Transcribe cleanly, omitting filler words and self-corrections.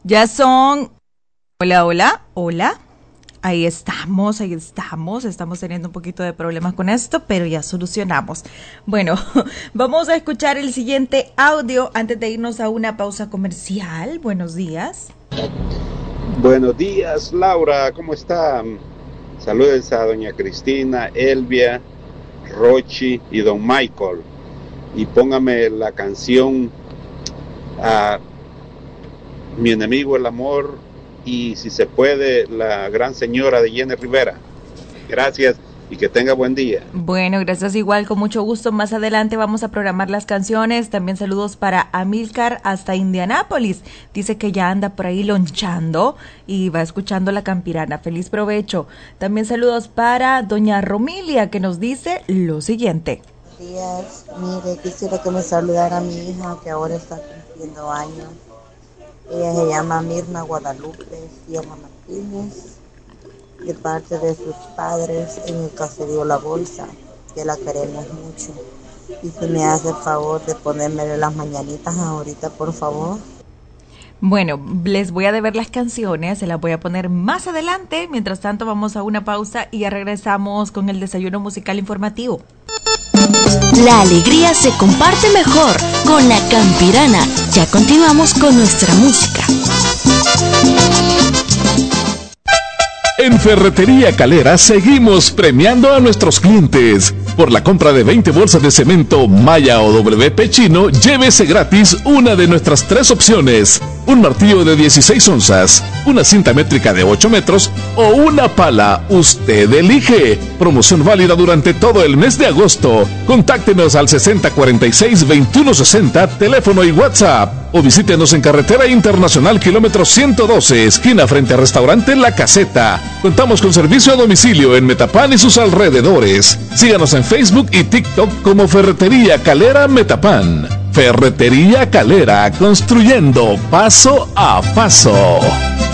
Ya son... Hola, hola, hola. Ahí estamos. Estamos teniendo un poquito de problemas con esto, pero ya solucionamos. Bueno, vamos a escuchar el siguiente audio antes de irnos a una pausa comercial. Buenos días. Buenos días, Laura, ¿cómo está? Saludos a doña Cristina, Elvia, Rochi y don Michael. Y póngame la canción a Mi enemigo el amor y si se puede la gran señora de Jenny Rivera. Gracias y que tenga buen día. Bueno, gracias igual, con mucho gusto. Más adelante vamos a programar las canciones. También saludos para Amílcar hasta Indianápolis. Dice que ya anda por ahí lonchando y va escuchando La Campirana. Feliz provecho. También saludos para doña Romilia, que nos dice lo siguiente. Buenos días, mire, quisiera que me saludara a mi hija que ahora está cumpliendo años. Ella se llama Mirna Guadalupe Sierra Martínez, de parte de sus padres en el caserío La Bolsa, que la queremos mucho. Y si me hace el favor de ponerme las mañanitas ahorita, por favor. Bueno, les voy a deber las canciones, se las voy a poner más adelante. Mientras tanto, vamos a una pausa y ya regresamos con el desayuno musical informativo. La alegría se comparte mejor con La Campirana. Ya continuamos con nuestra música. En Ferretería Calera seguimos premiando a nuestros clientes. Por la compra de 20 bolsas de cemento Maya o WP Chino, llévese gratis una de nuestras 3 opciones: un martillo de 16 onzas, una cinta métrica de 8 metros o una pala. Usted elige. Promoción válida durante todo el mes de agosto. Contáctenos al 6046-2160, teléfono y WhatsApp. O visítenos en Carretera Internacional kilómetro 112, esquina frente al restaurante La Caseta. Contamos con servicio a domicilio en Metapán y sus alrededores. Síganos en Facebook y TikTok como Ferretería Calera Metapán. Ferretería Calera, construyendo paso a paso.